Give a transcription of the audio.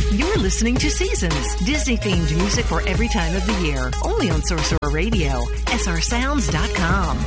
You're listening to Seasons, Disney-themed music for every time of the year. Only on Sorcerer Radio, srsounds.com.